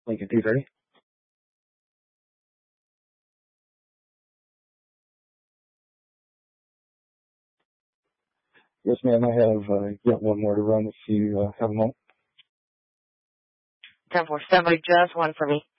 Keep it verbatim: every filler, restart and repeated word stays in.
Lincoln two thirty. Yes, ma'am. I have uh, got one more to run if you uh, have a moment. ten four, somebody just one for me.